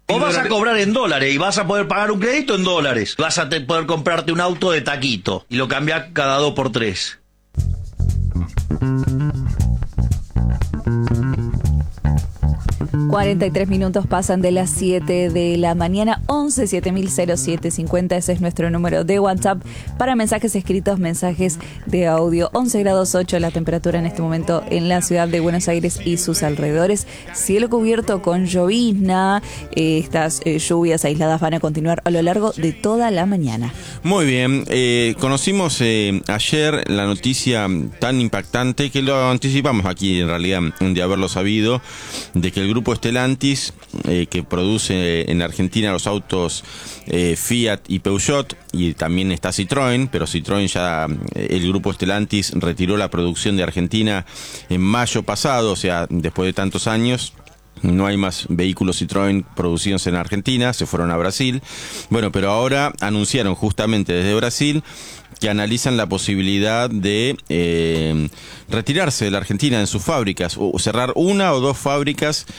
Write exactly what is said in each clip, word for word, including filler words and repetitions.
Vos vas a cobrar en dólares y vas a poder pagar un crédito en dólares. Vas a te poder comprarte un auto de taquito y lo cambiás cada dos por tres. cuarenta y tres minutos pasan de las siete de la mañana. Once siete mil siete cincuenta, ese es nuestro número de WhatsApp para mensajes escritos, mensajes de audio. Once grados ocho la temperatura en este momento en la ciudad de Buenos Aires y sus alrededores. Cielo cubierto con llovizna. Eh, estas eh, lluvias aisladas van a continuar a lo largo de toda la mañana. Muy bien, eh, conocimos eh, ayer la noticia tan impactante que lo anticipamos aquí en realidad de haberlo sabido, de que el grupo Stellantis, eh, que produce en Argentina los autos eh, Fiat y Peugeot, y también está Citroën, pero Citroën ya, eh, el grupo Stellantis retiró la producción de Argentina en mayo pasado, o sea, después de tantos años. No hay más vehículos Citroën producidos en Argentina, se fueron a Brasil. Bueno, pero ahora anunciaron justamente desde Brasil que analizan la posibilidad de eh, retirarse de la Argentina en sus fábricas, o cerrar una o dos fábricas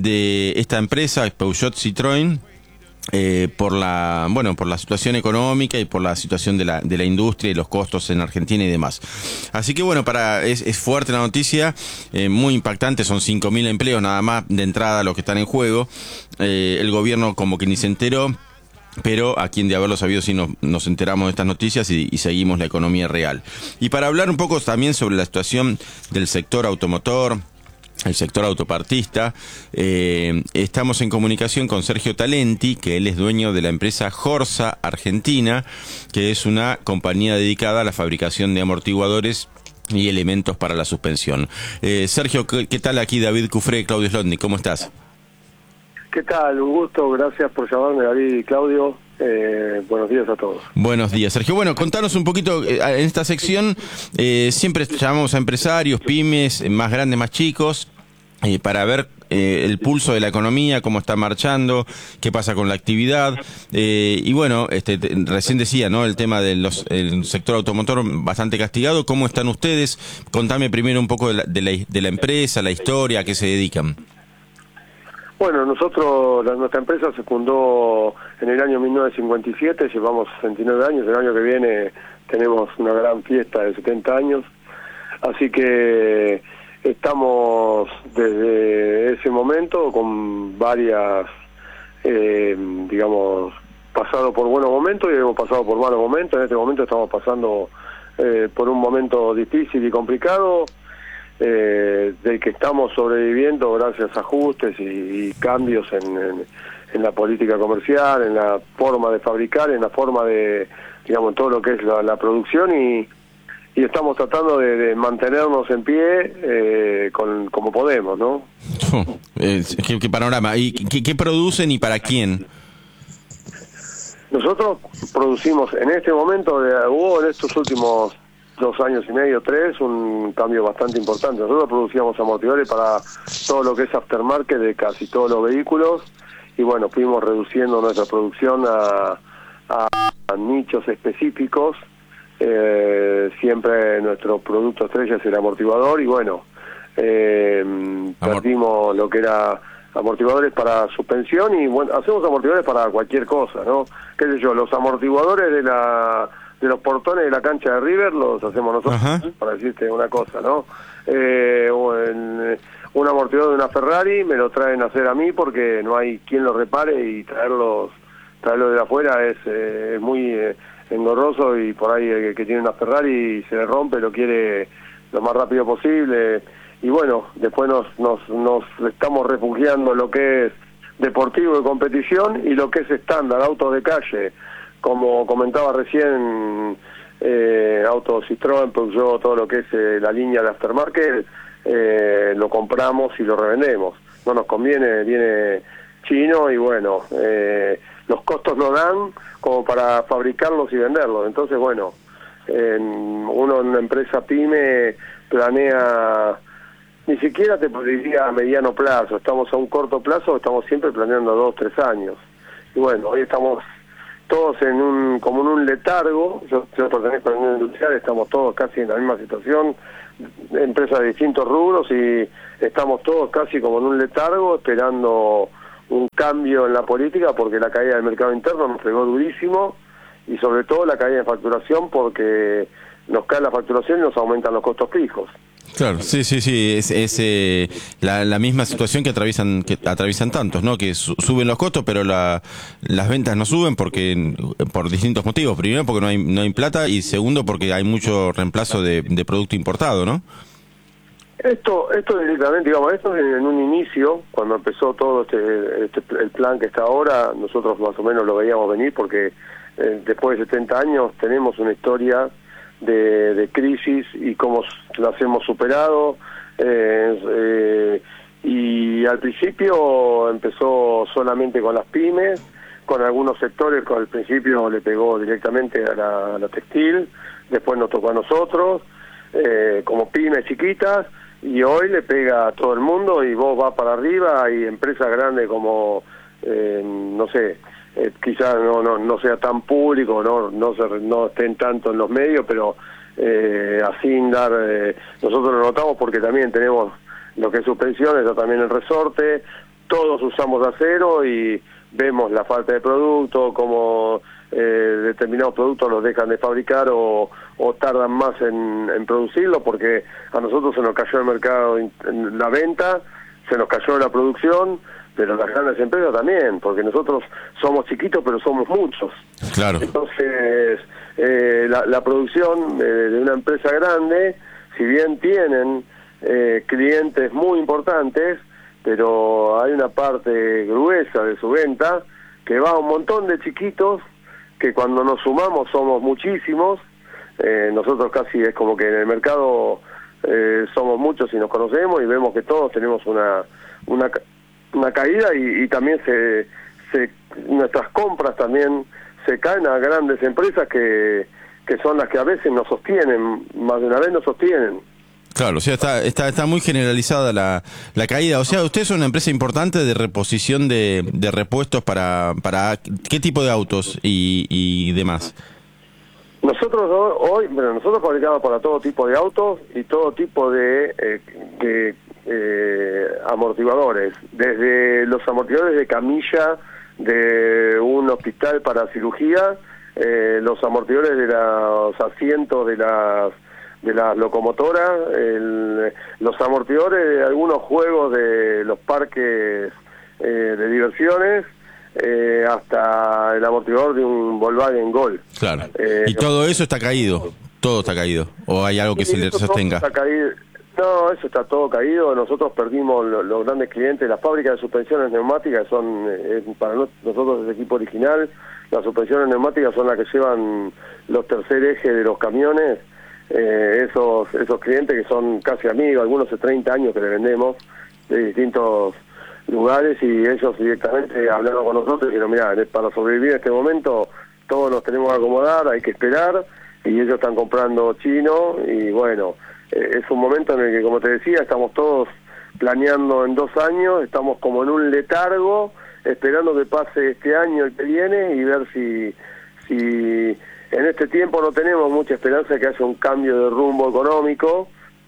de esta empresa, Peugeot Citroën, Eh, por la bueno por la situación económica y por la situación de la de la industria y los costos en Argentina y demás. Así que bueno, para es, es fuerte la noticia, eh, muy impactante, son cinco mil empleos nada más de entrada los que están en juego. Eh, el gobierno como que ni se enteró, pero a quien de haberlo sabido sí nos, nos enteramos de estas noticias y, y seguimos la economía real. Y para hablar un poco también sobre la situación del sector automotor, el sector autopartista, eh, estamos en comunicación con Sergio Talenti, que él es dueño de la empresa Jorsa Argentina, que es una compañía dedicada a la fabricación de amortiguadores y elementos para la suspensión. Eh, Sergio, ¿qué, ¿qué tal? Aquí David Cufré, Claudio Slotnick, ¿cómo estás? ¿Qué tal? Un gusto, gracias por llamarme, David y Claudio. Eh, buenos días a todos. Buenos días, Sergio. Bueno, contanos un poquito, eh, en esta sección eh, siempre llamamos a empresarios, pymes, eh, más grandes, más chicos, eh, para ver eh, el pulso de la economía, cómo está marchando, qué pasa con la actividad. Eh, y bueno, este, te, recién decía, ¿no? El tema del sector automotor bastante castigado. ¿Cómo están ustedes? Contame primero un poco de la, de la, de la empresa, la historia, a qué se dedican. Bueno, nosotros, la, nuestra empresa se fundó en el año mil novecientos cincuenta y siete, llevamos sesenta y nueve años, el año que viene tenemos una gran fiesta de setenta años, así que estamos desde ese momento con varias, eh, digamos, pasado por buenos momentos y hemos pasado por malos momentos. En este momento estamos pasando eh, por un momento difícil y complicado, Eh, del que estamos sobreviviendo gracias a ajustes y, y cambios en, en, en la política comercial, en la forma de fabricar, en la forma de, digamos, todo lo que es la, la producción y, y estamos tratando de, de mantenernos en pie eh, con, como podemos, ¿no? Oh, eh, ¿qué, qué panorama? ¿Y qué, qué producen y para quién? Nosotros producimos en este momento, de, hubo en estos últimos dos años y medio, tres, un cambio bastante importante. Nosotros producíamos amortiguadores para todo lo que es aftermarket de casi todos los vehículos y bueno, fuimos reduciendo nuestra producción a, a, a nichos específicos. Eh, siempre nuestro producto estrella es el amortiguador y bueno, eh, perdimos lo que era amortiguadores para suspensión y bueno, hacemos amortiguadores para cualquier cosa, ¿no? Qué sé yo, los amortiguadores de la de los portones de la cancha de River los hacemos nosotros. Ajá. Para decirte una cosa, ¿no? Eh, en, un amortiguador de una Ferrari me lo traen a hacer a mí porque no hay quien lo repare y traerlos traerlos de afuera es, eh, es muy eh, engorroso y por ahí el que tiene una Ferrari y se le rompe lo quiere lo más rápido posible y bueno, después nos, nos, nos estamos refugiando en lo que es deportivo de competición y lo que es estándar, autos de calle. Como comentaba recién, eh, autos Citroën, Peugeot, todo lo que es eh, la línea de aftermarket, eh, lo compramos y lo revendemos. No nos conviene, viene chino y bueno, eh, los costos no dan como para fabricarlos y venderlos. Entonces, bueno, eh, uno en una empresa pyme planea, ni siquiera te diría a mediano plazo, estamos a un corto plazo, estamos siempre planeando a dos, tres años. Y bueno, hoy estamos todos en un como en un letargo. Yo, yo pertenezco a la Unión Industrial, estamos todos casi en la misma situación, empresas de distintos rubros y estamos todos casi como en un letargo esperando un cambio en la política porque la caída del mercado interno nos pegó durísimo y sobre todo la caída de facturación porque nos cae la facturación y nos aumentan los costos fijos. Claro, sí, sí, sí, es, es eh, la, la misma situación que atraviesan que atraviesan tantos, ¿no? Que su, suben los costos, pero la, las ventas no suben porque por distintos motivos. Primero, porque no hay no hay plata y segundo, porque hay mucho reemplazo de, de producto importado, ¿no? Esto, esto directamente, digamos, esto en un inicio, cuando empezó todo este, este el plan que está ahora, nosotros más o menos lo veíamos venir porque eh, después de setenta años tenemos una historia de, de crisis y cómo las hemos superado. Eh, eh, y al principio empezó solamente con las pymes, con algunos sectores, que al principio le pegó directamente a la, a la textil, después nos tocó a nosotros, eh, como pymes chiquitas, y hoy le pega a todo el mundo y vos vas para arriba y empresas grandes como, eh, no sé, eh, quizás no, no no sea tan público, no no se, no estén tanto en los medios, pero eh, a Sindar, eh, nosotros lo notamos porque también tenemos lo que es suspensiones, ya también el resorte, todos usamos acero y vemos la falta de producto, como eh, determinados productos los dejan de fabricar o, o tardan más en, en producirlo porque a nosotros se nos cayó el mercado, en la venta, se nos cayó la producción, pero las grandes empresas también, porque nosotros somos chiquitos pero somos muchos. Claro. Entonces, eh, la, la producción de, de una empresa grande, si bien tienen eh, clientes muy importantes, pero hay una parte gruesa de su venta que va a un montón de chiquitos que cuando nos sumamos somos muchísimos. Eh, nosotros casi es como que en el mercado eh, somos muchos y nos conocemos y vemos que todos tenemos una una, una caída y, y también se, se nuestras compras también se caen a grandes empresas que, que son las que a veces nos sostienen, más de una vez nos sostienen. Claro, o sea, está está está muy generalizada la, la caída. O sea, ustedes son una empresa importante de reposición de, de repuestos para para ¿qué tipo de autos y, y demás? Nosotros hoy, bueno, nosotros fabricamos para todo tipo de autos y todo tipo de, eh, de eh, amortiguadores, desde los amortiguadores de camilla de un hospital para cirugía, eh, los amortiguadores de los asientos de las de las locomotoras, el, los amortiguadores de algunos juegos de los parques eh, de diversiones, eh, hasta el amortiguador de un Volkswagen Gol. Claro. Eh, y todo eso está caído, todo está caído, o hay algo que se le sostenga. Está caído. No, eso está todo caído. Nosotros perdimos lo, los grandes clientes, las fábricas de suspensiones neumáticas son, eh, para no, nosotros es equipo original, las suspensiones neumáticas son las que llevan los tercer ejes de los camiones. Eh, esos esos clientes que son casi amigos, algunos hace treinta años que le vendemos de distintos lugares y ellos directamente hablaron con nosotros y dijeron, mira, para sobrevivir en este momento todos nos tenemos que acomodar, hay que esperar y ellos están comprando chino y bueno, eh, es un momento en el que, como te decía, estamos todos planeando en dos años, estamos como en un letargo esperando que pase este año el que viene y ver si si en este tiempo no tenemos mucha esperanza de que haya un cambio de rumbo económico,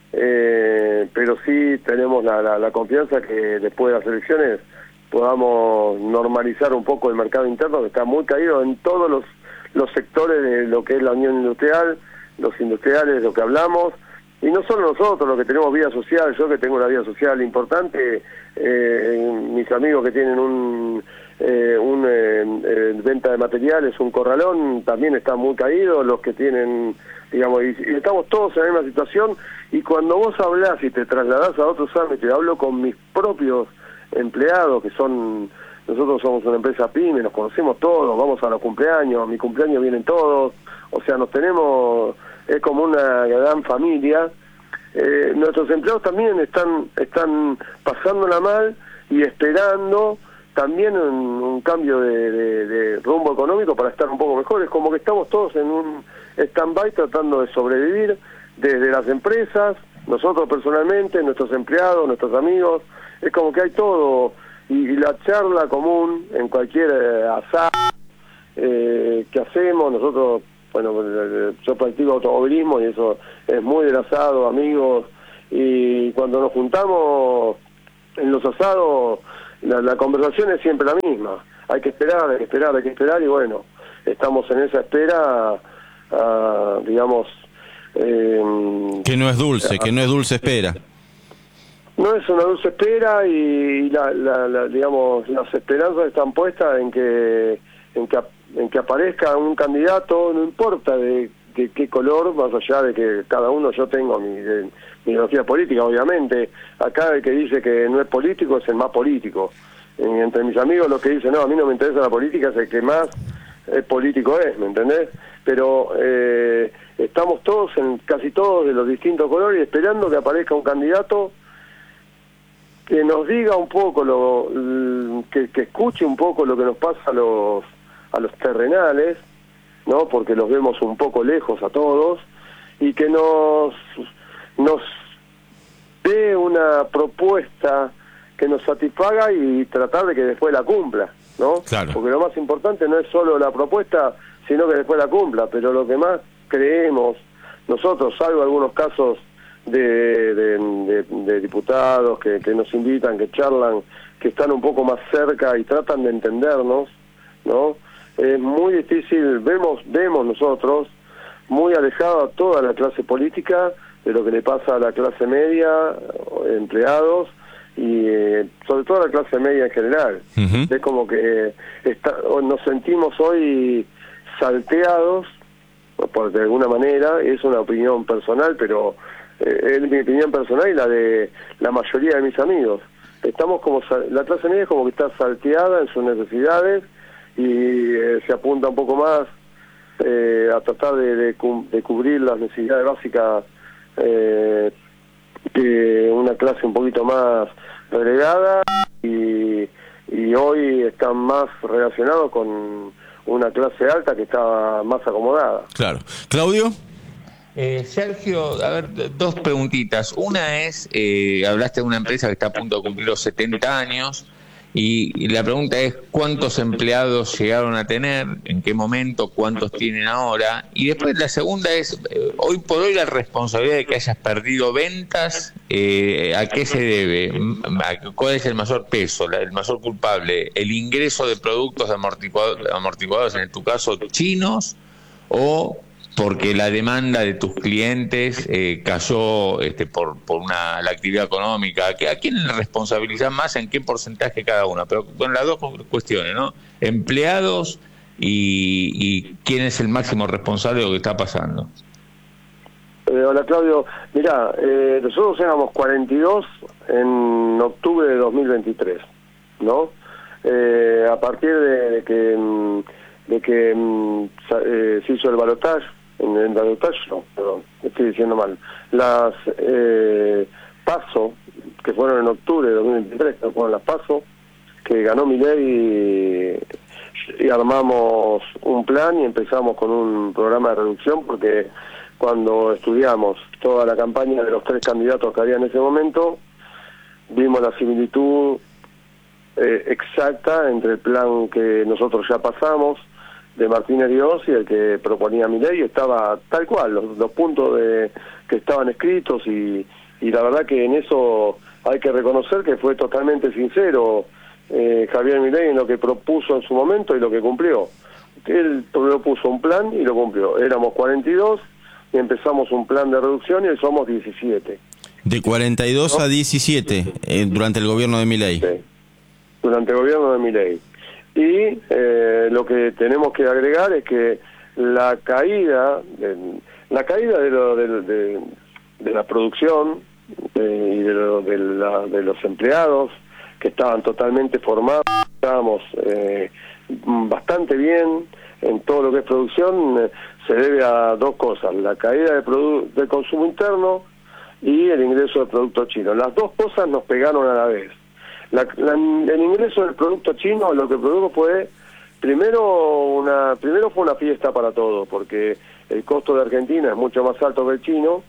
eh, pero sí tenemos la, la, la confianza que después de las elecciones podamos normalizar un poco el mercado interno, que está muy caído en todos los, los sectores de lo que es la Unión Industrial, los industriales, de lo que hablamos, y no solo nosotros, los que tenemos vida social, yo que tengo una vida social importante, eh, mis amigos que tienen un... Eh, un eh, eh, venta de materiales, un corralón, también está muy caído, los que tienen, digamos, y, y estamos todos en la misma situación, y cuando vos hablás y te trasladás a otros ámbitos, hablo con mis propios empleados, que son, nosotros somos una empresa pyme, nos conocemos todos, vamos a los cumpleaños, a mi cumpleaños vienen todos, o sea, nos tenemos, es como una gran familia. Eh, nuestros empleados también están, están pasándola mal y esperando también un, un cambio de, de, de rumbo económico para estar un poco mejor. Es como que estamos todos en un stand-by tratando de sobrevivir desde las empresas, nosotros personalmente, nuestros empleados, nuestros amigos, es como que hay todo, y, y la charla común en cualquier eh, asado eh, que hacemos, nosotros, bueno, yo practico automovilismo y eso es muy del asado, amigos, y cuando nos juntamos en los asados, la, la conversación es siempre la misma. Hay que esperar, hay que esperar, hay que esperar, y bueno, estamos en esa espera, uh, digamos... Eh, que no es dulce, que no es dulce espera. No es una dulce espera, y la, la, la, digamos, las esperanzas están puestas en que, en que en que aparezca un candidato, no importa de, de qué color, más allá de que cada uno, yo tengo mi, de, mi ideología política, obviamente. Acá el que dice que no es político es el más político. En, entre mis amigos los que dicen, no, a mí no me interesa la política, es el que más eh, político es, ¿me entendés? Pero eh, estamos todos, en casi todos de los distintos colores, esperando que aparezca un candidato que nos diga un poco, lo que, que escuche un poco lo que nos pasa a los a los terrenales, ¿no? Porque los vemos un poco lejos a todos, y que nos nos dé una propuesta que nos satisfaga y tratar de que después la cumpla, ¿no? Claro. Porque lo más importante no es solo la propuesta, sino que después la cumpla. Pero lo que más creemos nosotros, salvo algunos casos de, de, de, de diputados que, que nos invitan, que charlan, que están un poco más cerca y tratan de entendernos, ¿no? Es muy difícil, vemos vemos nosotros muy alejado a toda la clase política de lo que le pasa a la clase media, empleados, y eh, sobre todo a la clase media en general. Uh-huh. Es como que está, nos sentimos hoy salteados, por de alguna manera. Es una opinión personal, pero eh, es mi opinión personal y la de la mayoría de mis amigos. Estamos como, la clase media es como que está salteada en sus necesidades, y eh, se apunta un poco más eh, a tratar de, de, de cubrir las necesidades básicas eh, de una clase un poquito más relegada, y, y hoy están más relacionados con una clase alta que está más acomodada. Claro. ¿Claudio? Eh, Sergio, a ver, dos preguntitas. Una es, eh, hablaste de una empresa que está a punto de cumplir los setenta años, y, y la pregunta es, ¿cuántos empleados llegaron a tener? ¿En qué momento? ¿Cuántos tienen ahora? Y después la segunda es, eh, hoy por hoy la responsabilidad de que hayas perdido ventas, eh, ¿a qué se debe? ¿Cuál es el mayor peso, el mayor culpable? ¿El ingreso de productos amortiguadores, amortiguadores en tu caso chinos, o porque la demanda de tus clientes eh, cayó este, por por una la actividad económica? ¿A quién le responsabilizan más, en qué porcentaje cada una? Pero con las dos cuestiones, ¿no? Empleados y, y quién es el máximo responsable de lo que está pasando. Eh, hola Claudio, mirá, eh, nosotros éramos cuarenta y dos en octubre de dos mil veintitrés, ¿no? Eh, a partir de, de que de que eh, se hizo el balotaje, en el balotaje, no, perdón, estoy diciendo mal, las eh, PASO, que fueron en octubre de dos mil veintitrés, que fueron las PASO, que ganó Milei, y, y armamos un plan y empezamos con un programa de reducción, porque cuando estudiamos toda la campaña de los tres candidatos que había en ese momento, vimos la similitud eh, exacta entre el plan que nosotros ya pasamos de Martínez Dios y el que proponía Milei. Estaba tal cual, los, los puntos de, que estaban escritos, y, y la verdad que en eso hay que reconocer que fue totalmente sincero eh, Javier Milei en lo que propuso en su momento y lo que cumplió. Él propuso un plan y lo cumplió. Éramos cuarenta y dos y empezamos un plan de reducción, y hoy somos diecisiete. De cuarenta y dos, ¿no?, a diecisiete eh, durante el gobierno de Milei. Sí, durante el gobierno de Milei. Y eh, lo que tenemos que agregar es que la caída de, la caída de, lo, de, de, de la producción eh, y de, lo, de, la, de los empleados que estaban totalmente formados, estábamos eh, bastante bien en todo lo que es producción, eh, se debe a dos cosas: la caída de produ- del consumo interno y el ingreso de productos chinos. Las dos cosas nos pegaron a la vez. La, la, el ingreso del producto chino lo que produjo fue primero una primero fue una fiesta para todos, porque el costo de Argentina es mucho más alto que el chino,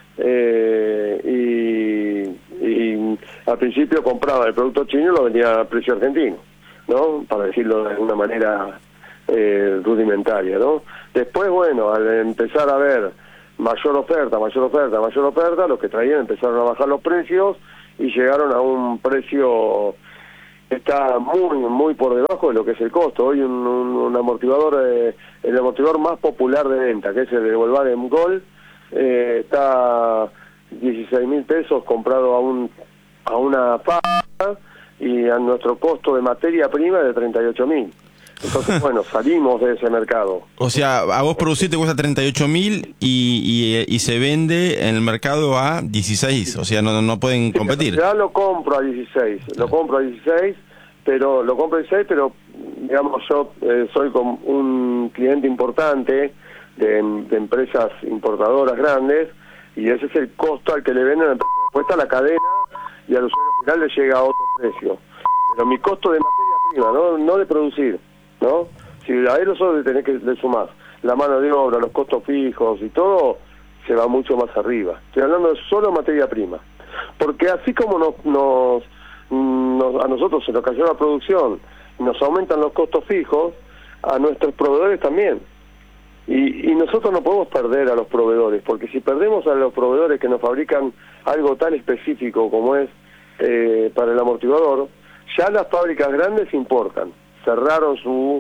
eh, y, y al principio compraba el producto chino y lo vendía a precio argentino, ¿no? Para decirlo de una manera eh, rudimentaria, ¿no? Después, bueno, al empezar a ver mayor oferta, mayor oferta, mayor oferta, los que traían empezaron a bajar los precios y llegaron a un precio está muy muy por debajo de lo que es el costo. Hoy un, un, un amortiguador, eh, el amortiguador más popular de venta, que es el de Volkswagen Gol, eh, está dieciséis mil pesos comprado a un a una fábrica, y a nuestro costo de materia prima de treinta y ocho mil. Entonces, bueno, salimos de ese mercado. O sea, a vos producir te cuesta treinta y ocho mil y, y, y se vende en el mercado a dieciséis, o sea, no, no pueden competir. Ya lo compro a dieciséis, lo compro a dieciséis, pero lo compro a dieciséis, pero digamos yo eh, soy como un cliente importante de, de empresas importadoras grandes, y ese es el costo al que le venden. Después está la cadena y al usuario final le llega a otro precio. Pero mi costo de materia prima, no, no de producir, ¿no? Si a él solo le tenés que le sumar la mano de obra, los costos fijos y todo, se va mucho más arriba. Estoy hablando de solo materia prima. Porque así como nos, nos, nos a nosotros se nos cayó la producción, nos aumentan los costos fijos, a nuestros proveedores también. Y, y nosotros no podemos perder a los proveedores, porque si perdemos a los proveedores que nos fabrican algo tan específico como es eh, para el amortiguador, ya las fábricas grandes importan, cerraron su,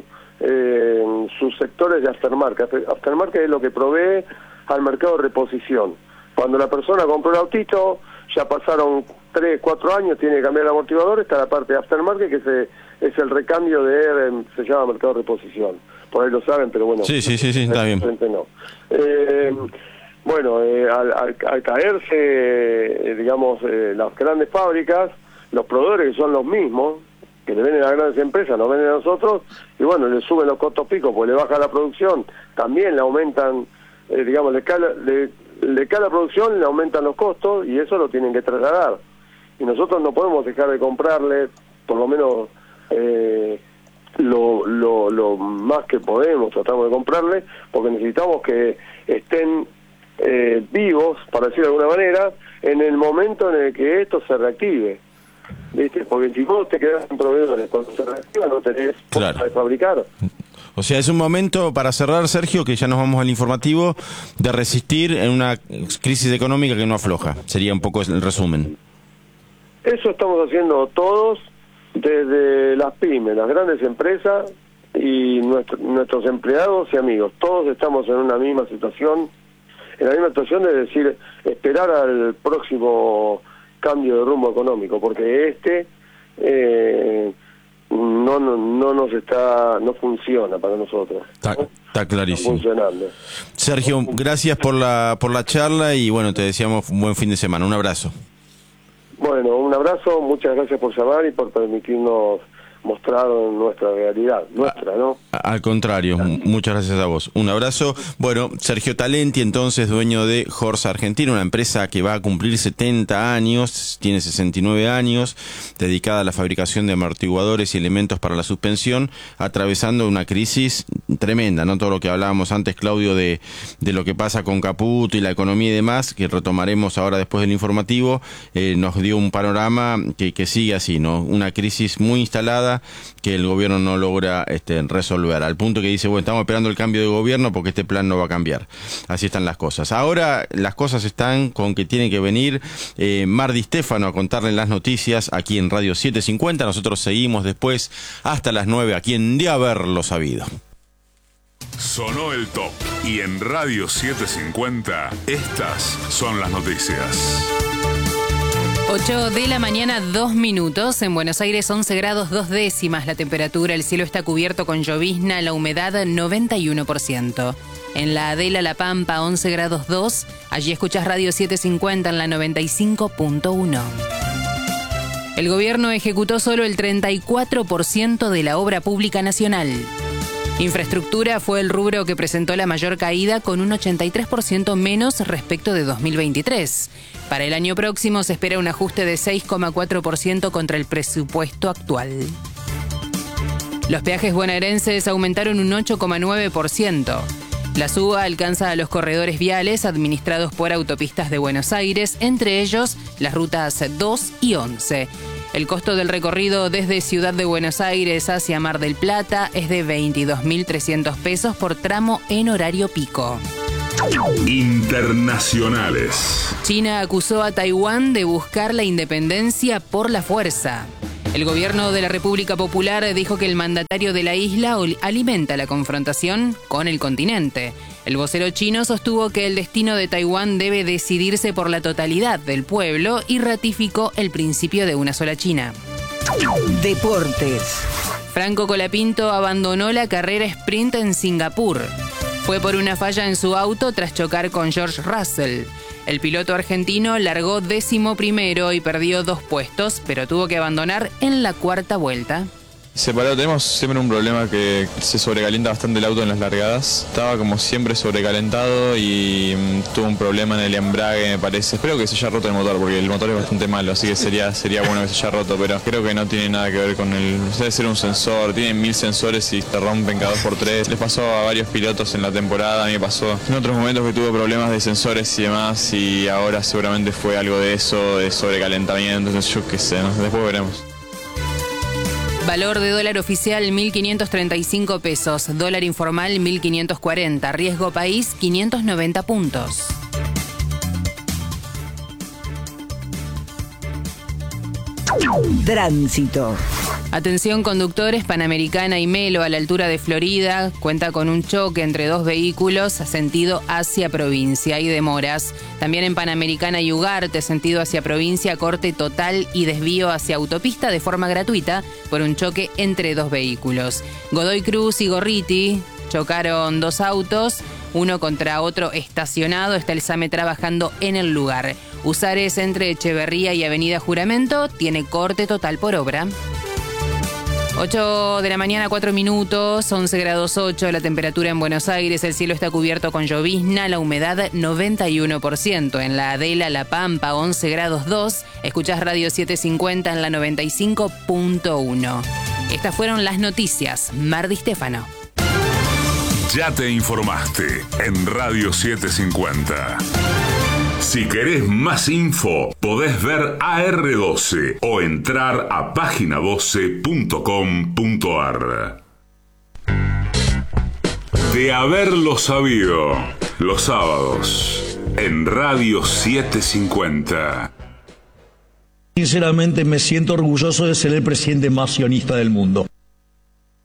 eh, sus sectores de aftermarket. Aftermarket es lo que provee al mercado de reposición. Cuando la persona compró el autito, ya pasaron tres, cuatro años, tiene que cambiar el amortiguador, está la parte de aftermarket, que se, es el recambio de, eh, se llama mercado de reposición. Por ahí lo saben, pero bueno. Sí, sí, sí, sí, está bien. No. Eh, bueno, eh, al, al, al caerse, eh, digamos, eh, las grandes fábricas, los proveedores que son los mismos, que le venden a las grandes empresas, nos venden a nosotros, y bueno, le suben los costos picos, pues le baja la producción, también le aumentan, eh, digamos, le cae, le, le cae la producción, le aumentan los costos, y eso lo tienen que trasladar. Y nosotros no podemos dejar de comprarle, por lo menos, eh, Lo, lo, lo más que podemos, tratamos de comprarle, porque necesitamos que estén eh, vivos, para decirlo de alguna manera, en el momento en el que esto se reactive, ¿viste? Porque si vos te quedás sin proveedores, cuando se reactiva no tenés claro. forma de fabricar. O sea, es un momento, para cerrar, Sergio, que ya nos vamos al informativo, de resistir en una crisis económica que no afloja. Sería un poco el resumen. Eso estamos haciendo todos, desde las pymes, las grandes empresas y nuestro, nuestros empleados y amigos. Todos estamos en una misma situación, en la misma situación de decir, esperar al próximo cambio de rumbo económico, porque este eh, no, no no nos está, no funciona para nosotros. Está, ¿no? está clarísimo. Está funcionando. Sergio, gracias por la por la charla y bueno, te deseamos un buen fin de semana. Un abrazo. Bueno, un abrazo, muchas gracias por llamar y por permitirnos mostrar nuestra realidad, nuestra, ¿no? Al contrario, muchas gracias a vos. Un abrazo. Bueno, Sergio Talenti, entonces dueño de Horsa Argentina, una empresa que va a cumplir setenta años, tiene sesenta y nueve años, dedicada a la fabricación de amortiguadores y elementos para la suspensión, atravesando una crisis tremenda, ¿no? Todo lo que hablábamos antes, Claudio, de, de lo que pasa con Caputo y la economía y demás, que retomaremos ahora después del informativo, eh, nos dio un panorama que, que sigue así, ¿no? Una crisis muy instalada que el gobierno no logra este, resolver, al punto que dice, bueno, estamos esperando el cambio de gobierno porque este plan no va a cambiar. Así están las cosas. Ahora las cosas están con que tiene que venir eh, Mar Di Stefano a contarle las noticias aquí en Radio setecientos cincuenta. Nosotros seguimos después hasta las nueve aquí en De Haberlo Sabido. Sonó el top y en Radio setecientos cincuenta estas son las noticias. ocho de la mañana, dos minutos. En Buenos Aires, once grados, dos décimas la temperatura. El cielo está cubierto con llovizna, la humedad noventa y uno por ciento. En la Adela, La Pampa, once grados dos. Allí escuchás Radio setecientos cincuenta en la noventa y cinco punto uno. El gobierno ejecutó solo el treinta y cuatro por ciento de la obra pública nacional. Infraestructura fue el rubro que presentó la mayor caída, con un ochenta y tres por ciento menos respecto de dos mil veintitrés. Para el año próximo se espera un ajuste de seis coma cuatro por ciento contra el presupuesto actual. Los peajes bonaerenses aumentaron un ocho coma nueve por ciento. La suba alcanza a los corredores viales administrados por Autopistas de Buenos Aires, entre ellos las rutas dos y once. El costo del recorrido desde Ciudad de Buenos Aires hacia Mar del Plata es de veintidós mil trescientos pesos por tramo en horario pico. Internacionales. China acusó a Taiwán de buscar la independencia por la fuerza. El gobierno de la República Popular dijo que el mandatario de la isla alimenta la confrontación con el continente. El vocero chino sostuvo que el destino de Taiwán debe decidirse por la totalidad del pueblo y ratificó el principio de una sola China. Deportes. Franco Colapinto abandonó la carrera sprint en Singapur. Fue por una falla en su auto tras chocar con George Russell. El piloto argentino largó décimo primero y perdió dos puestos, pero tuvo que abandonar en la cuarta vuelta. Separado, tenemos siempre un problema que se sobrecalienta bastante el auto en las largadas. Estaba como siempre sobrecalentado y um, tuvo un problema en el embrague, me parece. Espero que se haya roto el motor, porque el motor es bastante malo, así que sería, sería bueno que se haya roto, pero creo que no tiene nada que ver con el... Debe ser un sensor, tienen mil sensores y te rompen cada dos por tres. Les pasó a varios pilotos en la temporada, a mí me pasó en otros momentos que tuve problemas de sensores y demás, y ahora seguramente fue algo de eso, de sobrecalentamiento, entonces yo qué sé, ¿no? Después veremos. Valor de dólar oficial mil quinientos treinta y cinco pesos, dólar informal mil quinientos cuarenta, riesgo país quinientos noventa puntos. Tránsito. Atención conductores, Panamericana y Melo a la altura de Florida cuenta con un choque entre dos vehículos sentido hacia provincia. Hay demoras. También en Panamericana y Ugarte, sentido hacia provincia, corte total y desvío hacia autopista de forma gratuita por un choque entre dos vehículos. Godoy Cruz y Gorriti chocaron dos autos, uno contra otro estacionado. Está el SAME trabajando en el lugar. Usares entre Echeverría y Avenida Juramento tiene corte total por obra. ocho de la mañana, cuatro minutos, once grados ocho, la temperatura en Buenos Aires, el cielo está cubierto con llovizna, la humedad noventa y uno por ciento. En la Adela, La Pampa, once grados dos, escuchás Radio setecientos cincuenta en la noventa y cinco punto uno. Estas fueron las noticias. Mar Di Stefano. Ya te informaste en Radio setecientos cincuenta. Si querés más info, podés ver A R doce o entrar a página doce punto com punto ar. De haberlo sabido, los sábados, en Radio setecientos cincuenta. Sinceramente me siento orgulloso de ser el presidente más sionista del mundo.